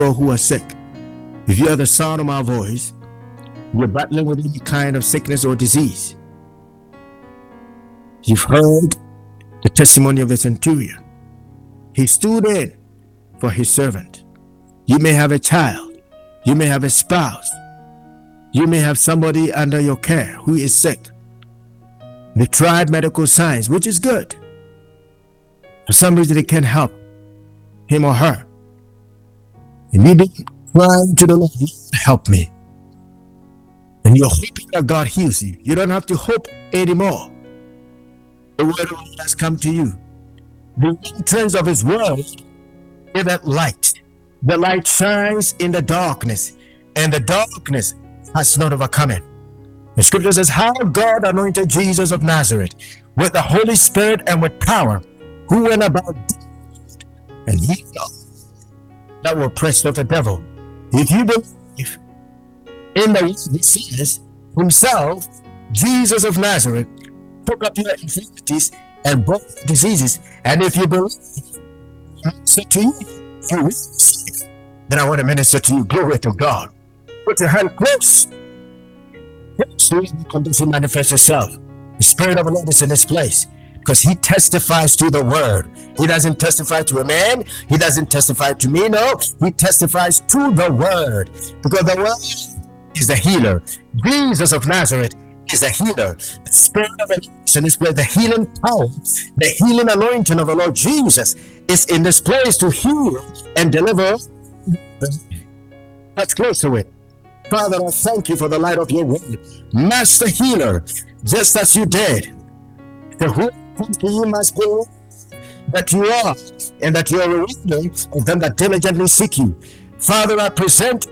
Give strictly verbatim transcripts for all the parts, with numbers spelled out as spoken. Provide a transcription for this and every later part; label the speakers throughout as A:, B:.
A: who are sick. If you are the sound of my voice, you're battling with any kind of sickness or disease. You've heard the testimony of the centurion. He stood in for his servant. You may have a child. You may have a spouse. You may have somebody under your care who is sick. They tried medical science, which is good. For some reason, they can't help him or her. And you've been crying to the Lord, help me. And you're hoping that God heals you. You don't have to hope anymore. The word of God has come to you. The entrance of his word is that light. The light shines in the darkness, and the darkness has not overcome it. The scripture says how God anointed Jesus of Nazareth with the Holy Spirit and with power, who went about and he that were oppressed of the devil. If you believe in the word, he says himself, Jesus of Nazareth, took up your infirmities and brought diseases. And if you believe, I say to you, if you receive, then I want to minister to you. Glory to God. Put your hand close. So you can manifest yourself. The Spirit of the Lord is in this place because he testifies to the word. He doesn't testify to a man. He doesn't testify to me. No, he testifies to the word because the word is the healer. Jesus of Nazareth is the healer. The Spirit of the Lord is in this place. The healing power, the healing anointing of the Lord Jesus is in this place to heal and deliver. That's close to it. Father, I thank you for the light of your word. Master healer, just as you did. The who to you must go that you are, and that you are a rewarder of them that diligently seek you. Father, I present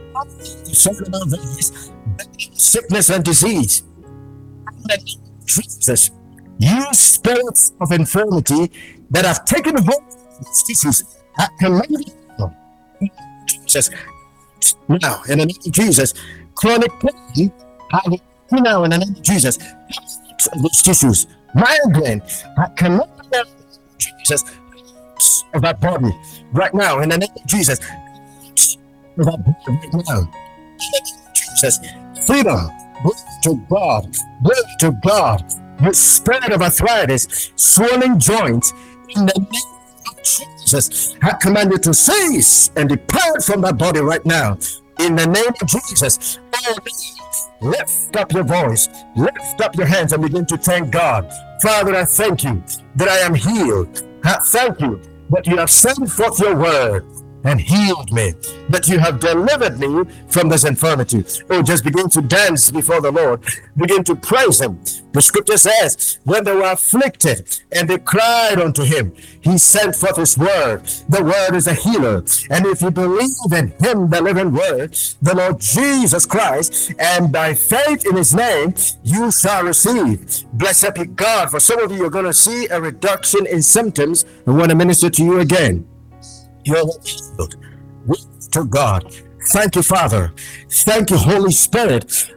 A: sickness and disease. Jesus, you spirits of infirmity that have taken hold of diseases, I command you, Jesus. Now, in the name of Jesus, chronic pain, I will now in the name of Jesus, these tissues, migraine, I command them, Jesus, of that body, right now, in the name of Jesus, of that body, right now, in the name of Jesus, freedom, glory to God, glory to God, the spirit of arthritis, swelling joints, in the name of Jesus, I command you to cease and depart from that body right now. In the name of Jesus, oh, lift up your voice, lift up your hands and begin to thank God. Father, I thank you that I am healed. I thank you that you have sent forth your word and healed me, that you have delivered me from this infirmity. Oh, just begin to dance before the Lord. Begin to praise him. The scripture says, when they were afflicted and they cried unto him, he sent forth his word. The word is a healer. And if you believe in him, the living word, the Lord Jesus Christ, and by faith in his name, you shall receive. Blessed be God. For some of you, you're going to see a reduction in symptoms. I want to minister to you again. You're healed. To God. Thank you, Father. Thank you, Holy Spirit.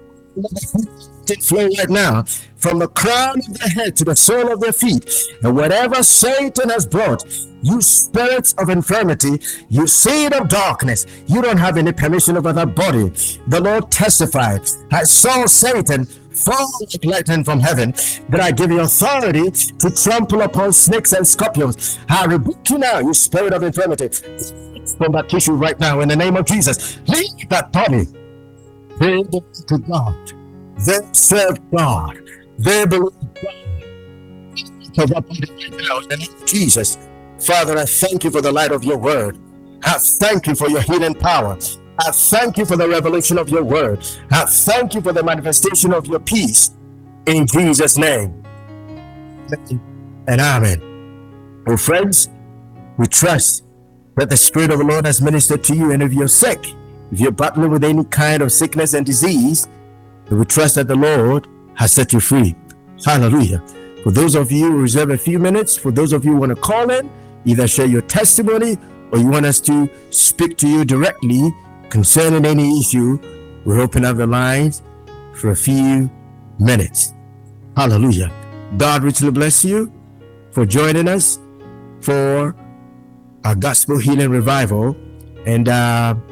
A: Let flow right now from the crown of their head to the sole of their feet. And whatever Satan has brought, you spirits of infirmity, you seed of darkness, you don't have any permission over that body. The Lord testified, I saw Satan fall like lightning from heaven, that I give you authority to trample upon snakes and scorpions. I rebuke you now, you spirit of infirmity, from that tissue right now in the name of Jesus. Leave that body. They belong to God. They serve God. They believe God. So that body right now in the name of Jesus. Father, I thank you for the light of your word. I thank you for your healing power. I thank you for the revelation of your word. I thank you for the manifestation of your peace. In Jesus' name. And amen. Oh, friends, we trust that the Spirit of the Lord has ministered to you. And if you're sick, if you're battling with any kind of sickness and disease, we trust that the Lord has set you free. Hallelujah. For those of you who reserve a few minutes, for those of you who want to call in, either share your testimony or you want us to speak to you directly concerning any issue, we'll open up the lines for a few minutes. Hallelujah. God richly bless you for joining us for our Gospel Healing Revival. And uh,